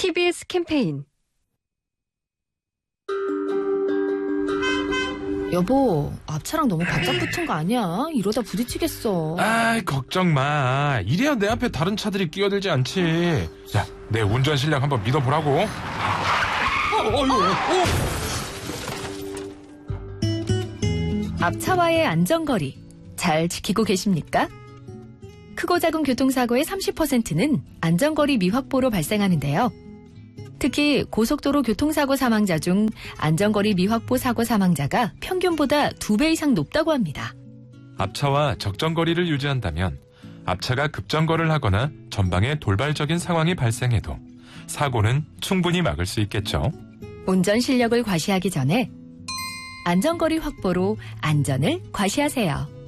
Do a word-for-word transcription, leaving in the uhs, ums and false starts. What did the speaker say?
티비에스 캠페인. 여보, 앞차랑 너무 바짝 붙은 거 아니야? 이러다 부딪히겠어. 아, 걱정 마. 이래야 내 앞에 다른 차들이 끼어들지 않지. 자, 내 운전 실력 한번 믿어보라고. 어, 어, 어, 어. 앞차와의 안전거리 잘 지키고 계십니까? 크고 작은 교통사고의 삼십 퍼센트는 안전거리 미확보로 발생하는데요. 특히 고속도로 교통사고 사망자 중 안전거리 미확보 사고 사망자가 평균보다 두 배 이상 높다고 합니다. 앞차와 적정 거리를 유지한다면 앞차가 급정거를 하거나 전방에 돌발적인 상황이 발생해도 사고는 충분히 막을 수 있겠죠. 운전 실력을 과시하기 전에 안전거리 확보로 안전을 과시하세요.